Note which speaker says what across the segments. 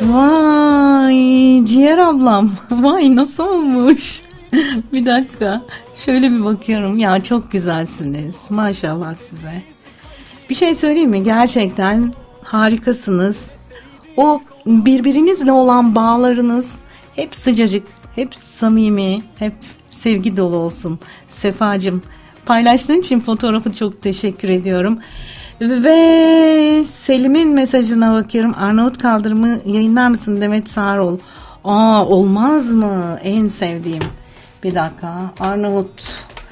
Speaker 1: Vay Ciğer ablam. Vay nasıl olmuş? Bir dakika. Şöyle bir bakıyorum. Ya çok güzelsiniz. Maşallah size. Bir şey söyleyeyim mi? Gerçekten harikasınız. O birbirinizle olan bağlarınız hep sıcacık, hep samimi, hep sevgi dolu olsun. Sefacığım, paylaştığın için fotoğrafı çok teşekkür ediyorum. Ve Selim'in mesajına bakıyorum. Arnavut kaldırımı yayınlar mısın Demet Sağaroğlu? Aa, olmaz mı? En sevdiğim. Bir dakika. Arnavut.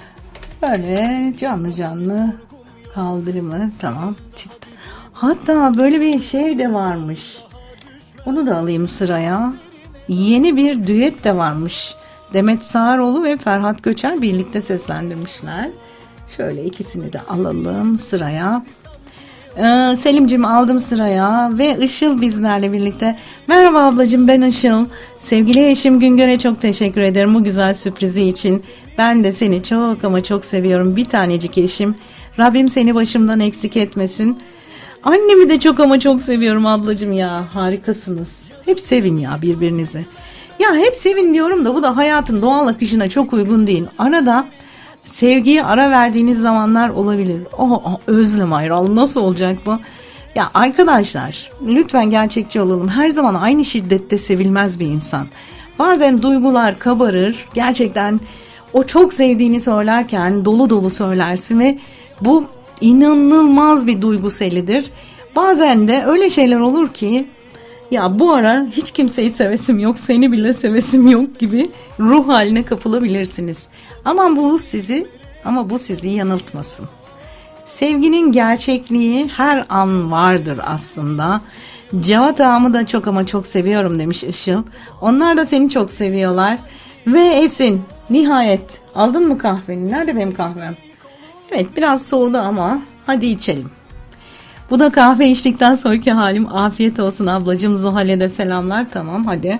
Speaker 1: Böyle canlı canlı kaldırımı. Tamam, çıktı. Hatta böyle bir şey de varmış. Onu da alayım sıraya. Yeni bir düet de varmış. Demet Sağaroğlu ve Ferhat Göçer birlikte seslendirmişler. Şöyle ikisini de alalım sıraya. Selim'cim aldım sıraya ve Işıl bizlerle birlikte. Merhaba ablacığım, ben Işıl. Sevgili eşim Güngör'e çok teşekkür ederim bu güzel sürprizi için. Ben de seni çok ama çok seviyorum bir tanecik eşim. Rabbim seni başımdan eksik etmesin. Annemi de çok ama çok seviyorum ablacığım ya, harikasınız. Hep sevin ya birbirinizi. Ya hep sevin diyorum da bu da hayatın doğal akışına çok uygun değil. Arada sevgiye ara verdiğiniz zamanlar olabilir. Özlem ayrılığı nasıl olacak bu? Ya arkadaşlar lütfen gerçekçi olalım. Her zaman aynı şiddette sevilmez bir insan. Bazen duygular kabarır. Gerçekten o çok sevdiğini söylerken dolu dolu söylersin ve bu inanılmaz bir duygu selidir. Bazen de öyle şeyler olur ki ya bu ara hiç kimseyi sevesim yok, seni bile sevesim yok gibi ruh haline kapılabilirsiniz. Ama bu sizi yanıltmasın. Sevginin gerçekliği her an vardır aslında. Cevat ağamı da çok ama çok seviyorum demiş Işıl. Onlar da seni çok seviyorlar. Ve Esin, nihayet aldın mı kahveni? Nerede benim kahvem? Evet, biraz soğudu ama hadi içelim. Bu da kahve içtikten sonraki halim. Afiyet olsun ablacığım. Zuhal'e de selamlar. Tamam hadi.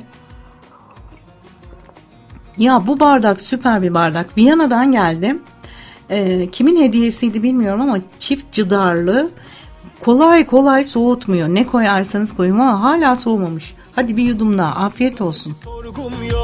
Speaker 1: Ya bu bardak süper bir bardak. Viyana'dan geldi. Kimin hediyesiydi bilmiyorum ama çift cıdarlı. Kolay kolay soğutmuyor. Ne koyarsanız koyun ama hala soğumamış. Hadi bir yudum daha. Afiyet olsun.